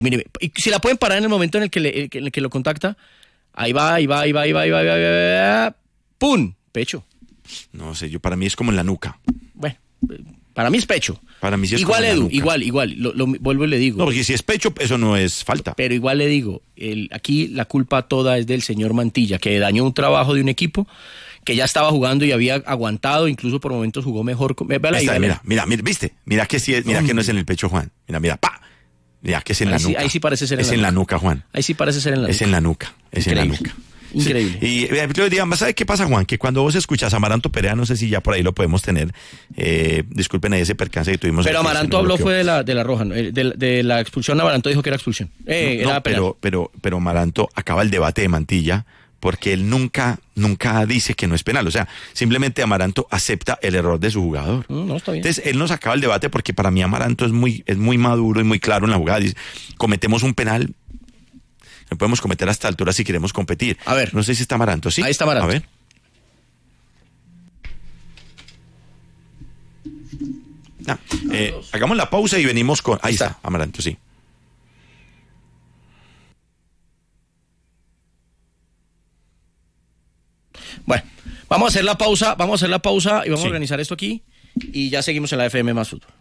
Mire, y si la pueden parar en el momento en el que lo contacta, ahí va. ¡Pum! Pecho. No sé, para mí es como en la nuca. Bueno, para mí es pecho. Para mí sí es igual, como en la Edu, nuca. igual. Lo vuelvo y le digo. No, porque si es pecho, eso no es falta. Pero igual le digo, aquí la culpa toda es del señor Mantilla, que dañó un trabajo de un equipo que ya estaba jugando y había aguantado, incluso por momentos jugó mejor. Mira, ¿viste? Mira que sí, mira que no es en el pecho, Juan. Mira, ¡pa! Mira que es en la nuca. Ahí sí parece ser en la nuca, Juan. Ahí sí parece ser en la nuca. Es en la nuca, es en la nuca. Increíble. Sí. Y ¿sabes qué pasa, Juan? Que cuando vos escuchas a Amaranto Perea, no sé si ya por ahí lo podemos tener. Disculpen ahí ese percance que tuvimos. Pero aquí, Amaranto habló fue de la roja, ¿no? de la expulsión. Amaranto dijo que era expulsión. Pero Amaranto acaba el debate de Mantilla porque él nunca dice que no es penal. O sea, simplemente Amaranto acepta el error de su jugador. No, está bien. Entonces, él nos acaba el debate porque para mí Amaranto es muy maduro y muy claro en la jugada. Dice, cometemos un penal, lo podemos cometer a esta altura si queremos competir. A ver. No sé si está Amaranto, ¿sí? Ahí está Amaranto. A ver. Hagamos la pausa y venimos con... Ahí está, Amaranto, sí. Bueno, vamos a hacer la pausa y vamos a organizar esto aquí y ya seguimos en la FM más Fútbol.